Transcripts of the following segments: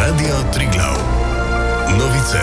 Radio Triglav. Novice.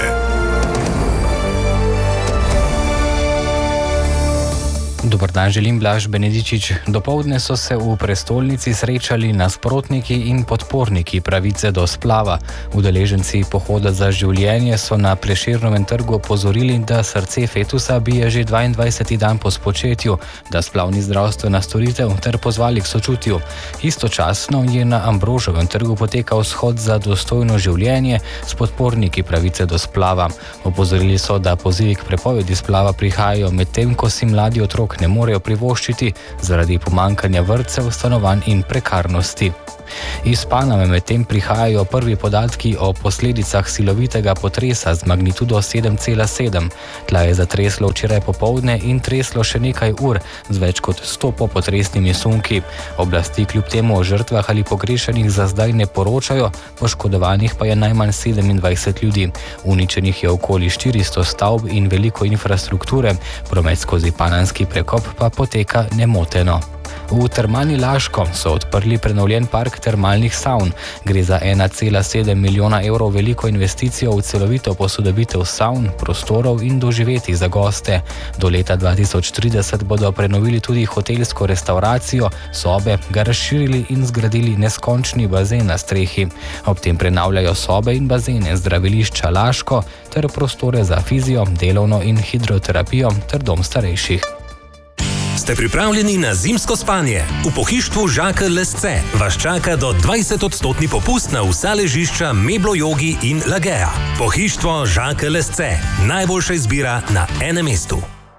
Dober dan, želim Blaž Benedičič. Dopoldne so se v prestolnici srečali nasprotniki in podporniki pravice do splava. Udeleženci Pohoda za življenje so na Prešernovem trgu opozorili, da srce fetusa bije že 22. dan po spočetju, da splav ni zdravstvena storitev, ter pozvali k sočutju. Istočasno je na Ambrožovem trgu potekal shod za dostojno življenje s podporniki pravice do splava. Opozorili so, da pozivi k prepovedi splava prihajajo medtem, ko si mladi otrok ne morejo privoščiti zaradi pomanjkanja vrtcev, stanovanj in prekarnosti. Iz Paname medtem prihajajo prvi podatki o posledicah silovitega potresa z magnitudo 7,7. Tla je zatreslo včeraj popoldne in treslo še nekaj ur z več kot 100 popotresnimi sunki. Oblasti kljub temu o žrtvah ali pogrešanih za zdaj ne poročajo, poškodovanih pa je najmanj 27 ljudi. Uničenih je okoli 400 stavb in veliko infrastrukture, promet skozi panamski prekop pa poteka nemoteno. V Termani Laško so odprli prenovljen park termalnih savn. Gre za 1,7 milijona evrov veliko investicijo v celovito posodobitev savn, prostorov in doživetij za goste. Do leta 2030 bodo prenovili tudi hotelsko restauracijo, sobe, ga razširili in zgradili neskončni bazen na strehi. Ob tem prenavljajo sobe in bazene zdravilišča Laško ter prostore za fizijo, delovno in hidroterapijo ter dom starejših. Ste pripravljeni na zimsko spanje? V pohištvu Žakelj Lesce vas čaka do 20% popust na vsa ležišča Meblo Jogi in Lagea. Pohištvo Žakelj Lesce. Najboljša izbira na enem mestu.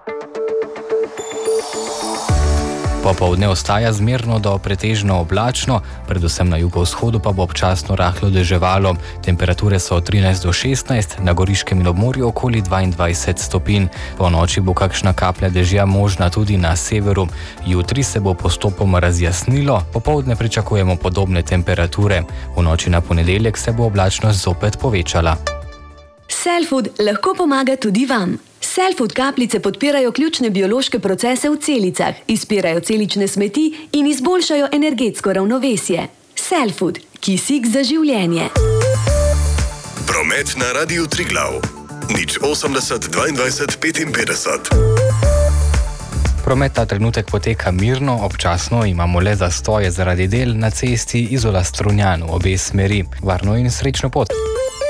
Popoldne ostaja zmerno do pretežno oblačno, predvsem na jugovzhodu pa bo občasno rahlo deževalo. Temperature so od 13 do 16, na Goriškem in ob morju okoli 22 stopinj. Po noči bo kakšna kaplja dežja možna tudi na severu. Jutri se bo postopoma razjasnilo, popoldne pričakujemo podobne temperature. V noči na ponedeljek se bo oblačnost zopet povečala. Cellfood lahko pomaga tudi vam. Cellfood kapljice podpirajo ključne biološke procese v celicah, izpirajo celične smeti in izboljšajo energetsko ravnovesje. Cellfood, kisik za življenje. Promet na Radiu Triglav. 080 22 55. Promet ta trenutek poteka mirno, občasno imamo le zastoje zaradi del na cesti Izola-Strunjan v obe smeri. Varno in srečno pot!